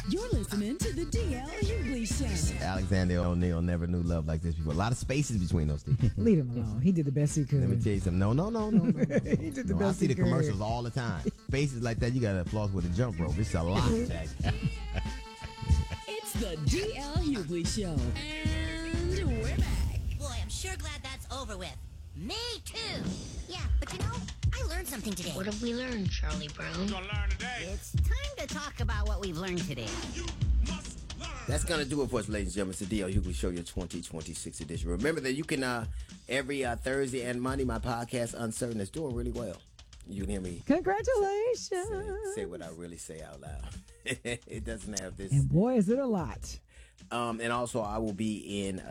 You're listening to the DL Hughley Show. Alexander O'Neal never knew love like this before. A lot of spaces between those two. Leave him alone. He did the best he could. Let me tell you something. No. He did the best I see the he could. commercials all the time. Spaces like that, you got to floss with a jump rope. It's a lot, Jack. It's the DL Hughley Show. And we're back. Boy, I'm sure glad that's over with. Me too. Yeah, but you know, I learned something today. What have we learned, Charlie Brown? We're gonna learn today. It's time to talk about what we've learned today. You must learn. That's going to do it for us, ladies and gentlemen. It's the DL Hughley Show, your 2026 edition. Remember that you can, every Thursday and Monday, my podcast, Uncertain, is doing really well. You can hear me Congratulations. say what I really say out loud. It doesn't have this. And boy, is it a lot. And also, I will be in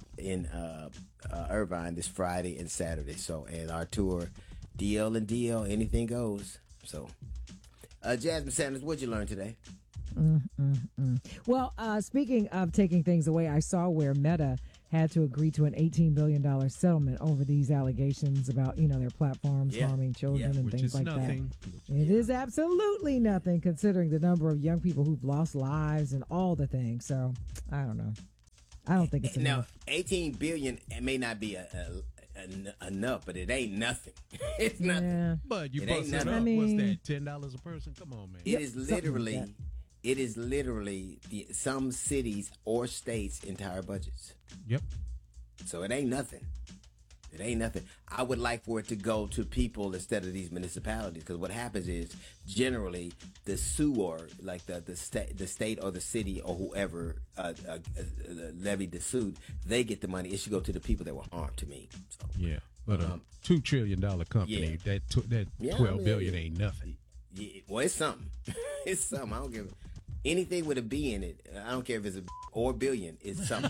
Irvine this Friday and Saturday. So, and our tour, DL and DL, anything goes. So, Jasmine Sanders, what'd you learn today? Well, speaking of taking things away, I saw where Meta had to agree to an $18 billion settlement over these allegations about, their platforms harming children and which things is like nothing. that. It is absolutely nothing considering the number of young people who've lost lives and all the things. So, I don't know. I don't think it's enough. Now, $18 billion, it may not be enough, but it ain't nothing. It's nothing. Yeah. But you It ain't busted up. nothing. What's that? $10 a person? Come on, man. It is literally, like that. it is literally some cities or states' entire budgets. Yep. So it ain't nothing. It ain't nothing. I would like for it to go to people instead of these municipalities, because what happens is generally the sewer, like the state or the city or whoever levied the suit, they get the money. It should go to the people that were harmed. To me. So, Yeah. But a $2 trillion company, Yeah. that $12 billion ain't nothing. yeah, well, it's something. It's something. I don't give anything with a B in it. I don't care if it's a or billion. It's something.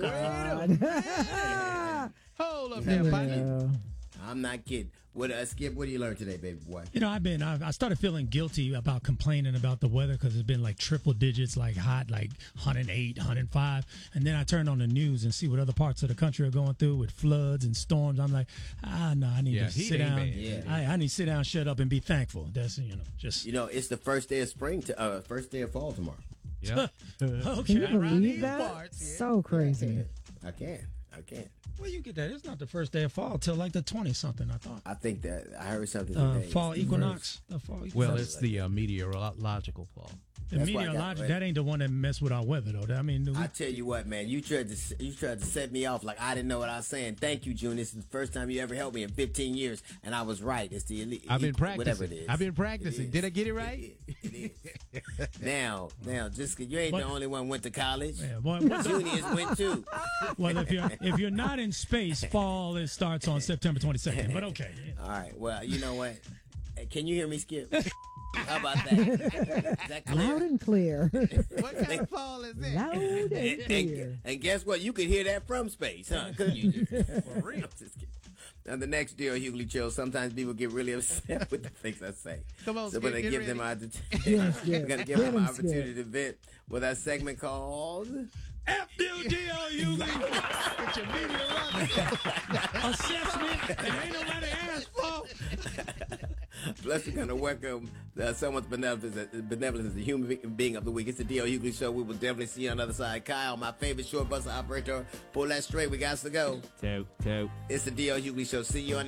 Hold up there, buddy. Yeah. I'm not kidding. What Skip? What do you learn today, baby boy? I started feeling guilty about complaining about the weather because it's been like triple digits, like hot, like 108, 105. And then I turned on the news and see what other parts of the country are going through with floods and storms. I'm like, no, I need to sit down. Yeah. I need to sit down, shut up, and be thankful. That's, just. It's the first day of spring, first day of fall tomorrow. Yeah. Okay. Can you around believe these that? parts, yeah. So crazy. I can. Where you get that? It's not the first day of fall till like the 20-something, I thought. I think that I heard something today. Fall equinox. The fall equinox. Well, it's the meteorological fall. The That's why I got meteorological, it. that ain't the one that mess with our weather, though. I mean, I tell you what, man, you tried to set me off like I didn't know what I was saying. Thank you, June. This is the first time you ever helped me in 15 years, and I was right. It's the elite. I've been practicing. Whatever it is. I've been practicing. It is. Did I get it right? It is. Now, just 'cause you ain't the only one went to college. yeah, boy, Juniors went too. well, if you're not in space, fall it starts on September 22nd. But okay. All right. Well, you know what? Hey, can you hear me, Skip? How about that? Is that clear? Loud and clear. What kind of fall is that? Loud and clear. And guess what? You could hear that from space, huh? Couldn't you? For real. Just kidding. Now, the next deal, Hughley Show, sometimes people get really upset with the things I say. Come on, so Skip, we're get going to give them Yes, we're gonna give them an Skip. opportunity to vent with our segment called FDL Hughley. It's your meteorological Assessment that ain't nobody asked for. Plus, we're going to welcome someone's benevolence as the human being of the week. It's the D.L. Hughley Show. We will definitely see you on the other side. Kyle, my favorite short bus operator, pull that straight. We got to go. Toe. It's the D.L. Hughley Show. See you on the